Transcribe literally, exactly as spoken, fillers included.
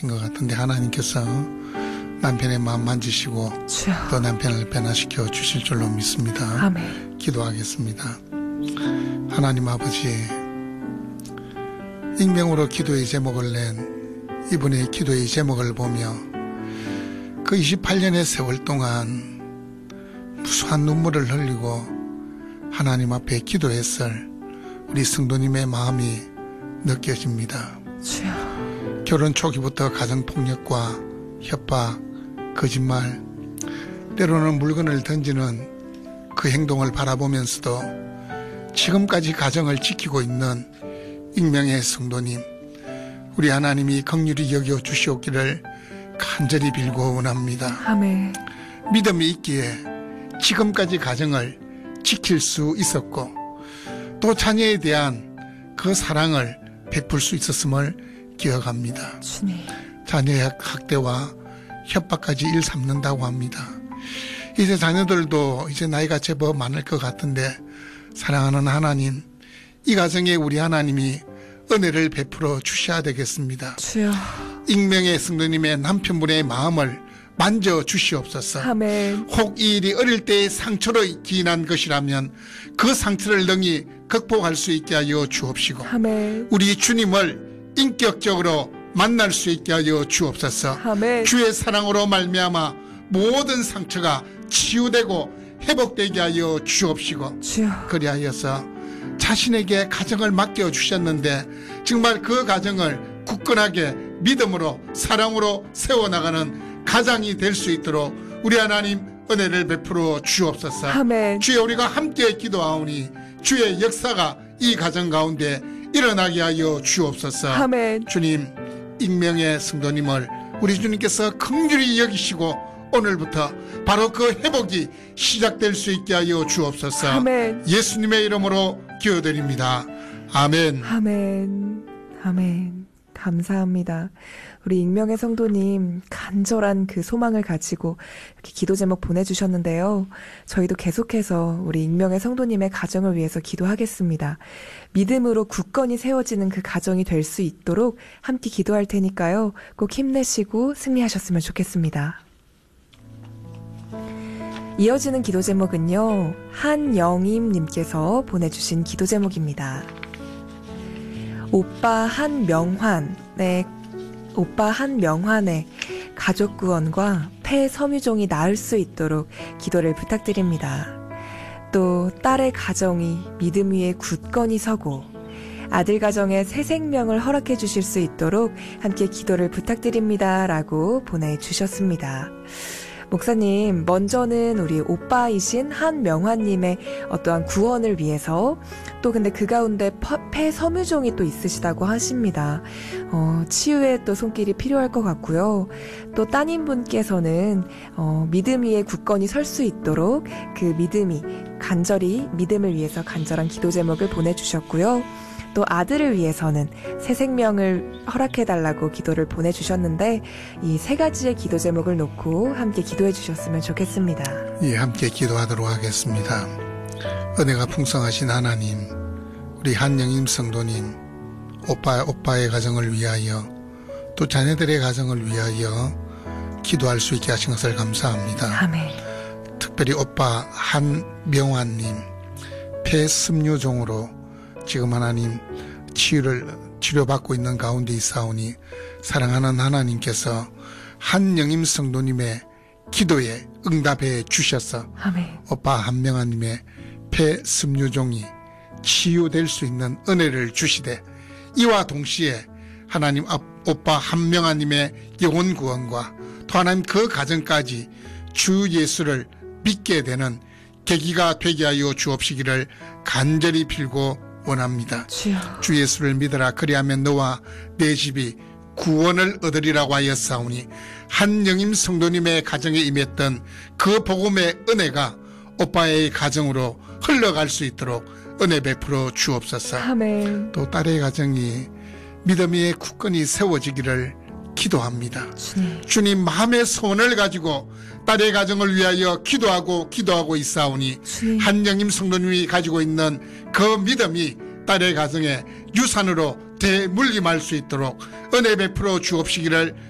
계신 것 같은데 하나님께서 남편의 마음 만지시고 주여. 또 남편을 변화시켜 주실 줄로 믿습니다. 아멘. 기도하겠습니다. 하나님 아버지, 익명으로 기도의 제목을 낸 이분의 기도의 제목을 보며 그 이십팔 년의 세월 동안 무수한 눈물을 흘리고 하나님 앞에 기도했을 우리 성도님의 마음이 느껴집니다. 주여. 결혼 초기부터 가정폭력과 협박, 거짓말, 때로는 물건을 던지는 그 행동을 바라보면서도 지금까지 가정을 지키고 있는 익명의 성도님, 우리 하나님이 긍휼히 여겨 주시옵기를 간절히 빌고 원합니다. 아멘. 믿음이 있기에 지금까지 가정을 지킬 수 있었고 또 자녀에 대한 그 사랑을 베풀 수 있었음을 기억합니다. 주님. 자녀의 학대와 협박까지 일삼는다고 합니다. 이제 자녀들도 이제 나이가 제법 많을 것 같은데 사랑하는 하나님, 이 가정에 우리 하나님이 은혜를 베풀어 주셔야 되겠습니다. 주여. 익명의 성도님의 남편분의 마음을 만져 주시옵소서. 아멘. 혹 이 일이 어릴 때의 상처로 기인한 것이라면 그 상처를 능히 극복할 수 있게 하여 주옵시고 아멘. 우리 주님을 인격적으로 만날 수 있게 하여 주옵소서. 아멘. 주의 사랑으로 말미암아 모든 상처가 치유되고 회복되게 하여 주옵시고 주여. 그리하여서 자신에게 가정을 맡겨 주셨는데 정말 그 가정을 굳건하게 믿음으로 사랑으로 세워나가는 가장이 될 수 있도록 우리 하나님 은혜를 베풀어 주옵소서. 아멘. 주여, 우리가 함께 기도하오니 주의 역사가 이 가정 가운데 일어나게 하여 주옵소서. 아멘. 주님, 익명의 성도님을 우리 주님께서 긍휼히 여기시고 오늘부터 바로 그 회복이 시작될 수 있게 하여 주옵소서. 아멘. 예수님의 이름으로 기도드립니다. 아멘. 아멘. 아멘. 감사합니다. 우리 익명의 성도님 간절한 그 소망을 가지고 이렇게 기도 제목 보내주셨는데요. 저희도 계속해서 우리 익명의 성도님의 가정을 위해서 기도하겠습니다. 믿음으로 굳건히 세워지는 그 가정이 될 수 있도록 함께 기도할 테니까요. 꼭 힘내시고 승리하셨으면 좋겠습니다. 이어지는 기도 제목은요, 한영임님께서 보내주신 기도 제목입니다. 오빠 한명환의 오빠 한명환의 가족 구원과 폐섬유종이 나을 수 있도록 기도를 부탁드립니다. 또 딸의 가정이 믿음 위에 굳건히 서고 아들 가정에 새 생명을 허락해 주실 수 있도록 함께 기도를 부탁드립니다. 라고 보내주셨습니다. 목사님, 먼저는 우리 오빠이신 한명환님의 어떠한 구원을 위해서, 또 근데 그 가운데 폐섬유종이 또 있으시다고 하십니다. 어, 치유에 또 손길이 필요할 것 같고요. 또 따님분께서는 어, 믿음 위에 굳건히 설 수 있도록 그 믿음이 간절히 믿음을 위해서 간절한 기도 제목을 보내주셨고요. 또 아들을 위해서는 새 생명을 허락해달라고 기도를 보내주셨는데 이 세 가지의 기도 제목을 놓고 함께 기도해 주셨으면 좋겠습니다. 예, 함께 기도하도록 하겠습니다. 은혜가 풍성하신 하나님, 우리 한영임 성도님, 오빠, 오빠의 가정을 위하여 또 자녀들의 가정을 위하여 기도할 수 있게 하신 것을 감사합니다. 아멘. 특별히 오빠 한명환님, 폐섬유종으로 지금 하나님 치유를 치료받고 있는 가운데 있사오니 사랑하는 하나님께서 한영임 성도님의 기도에 응답해 주셔서 아멘. 오빠 한명환님의 폐섬유종이 치유될 수 있는 은혜를 주시되 이와 동시에 하나님 오빠 한명환님의 영혼 구원과 또 하나님 그 가정까지 주 예수를 믿게 되는 계기가 되게 하여 주옵시기를 간절히 빌고 원합니다. 주여. 주 예수를 믿으라. 그리하면 너와 내 집이 구원을 얻으리라고 하였사오니 한영임 성도님의 가정에 임했던 그 복음의 은혜가 오빠의 가정으로 흘러갈 수 있도록 은혜 베풀어 주옵소서. 아멘. 또 딸의 가정이 믿음 위에 굳건히 세워지기를 기도합니다. 주님. 주님, 마음의 소원을 가지고 딸의 가정을 위하여 기도하고 기도하고 있사오니 주님. 한영임 성도님이 가지고 있는 그 믿음이 딸의 가정에 유산으로 대물림할 수 있도록 은혜 베풀어 주옵시기를